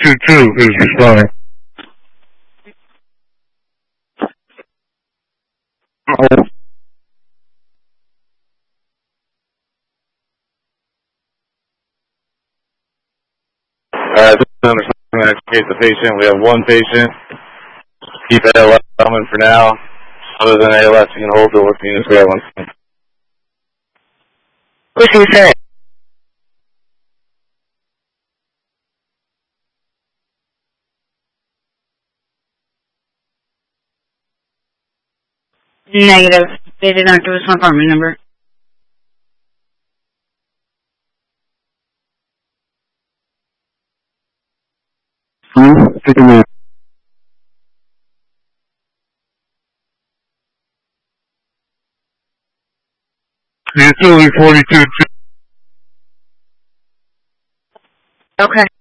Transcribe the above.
4022 is responding. This is I'm going to educate the patient. We have one patient. Keep ALS coming for now. Other than ALS, you can hold the morphine if we have one. What did you say? Negative. They did not give us my apartment number. Take a minute. Utility 42. Okay.